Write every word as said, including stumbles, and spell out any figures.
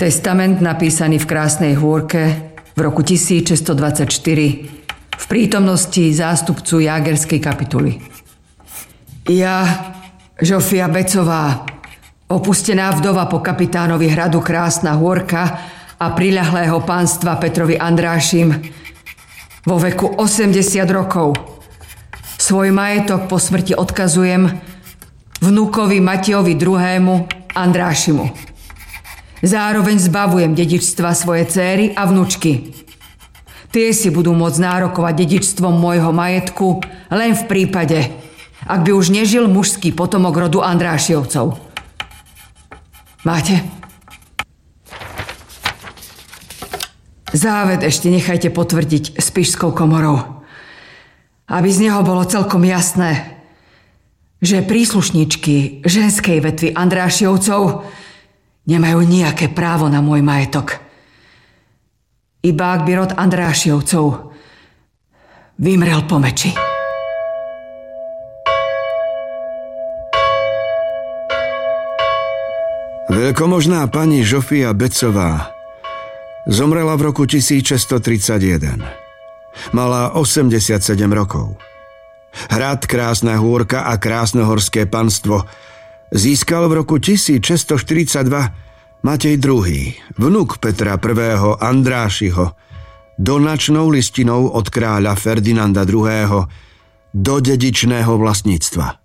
Testament napísaný v Krásnej Hôrke v roku tisícšesťstodvadsaťštyri v prítomnosti zástupcu jágerskej kapituly. Ja, Žofia Becová, opustená vdova po kapitánovi hradu Krásna Hôrka a priľahlého pánstva Petrovi Andrášim, vo veku osemdesiat rokov, svoj majetok po smrti odkazujem vnukovi Matejovi druhému Andrášimu. Zároveň zbavujem dedičstva svoje céry a vnučky. Tie si budú môcť nárokovať dedičstvom môjho majetku len v prípade, ak by už nežil mužský potomok rodu Andrášiovcov. Máte? Záved ešte nechajte potvrdiť Spišskou komorou, aby z neho bolo celkom jasné, že príslušničky ženskej vetvy Andrášiovcov nemajú nejaké právo na môj majetok. Iba ak by rod Andrášiovcov vymrel po meči. Veľkomožná pani Žofia Becová zomrela v roku tisícšesťstotridsaťjeden. Mala osemdesiatsedem rokov. Hrad Krásna Hôrka a Krásnohorské panstvo získal v roku tisícšesťstoštyridsaťdva Matej druhý, vnuk Petra prvého Andrášiho, donačnou listinou od kráľa Ferdinanda druhého. do dedičného vlastníctva.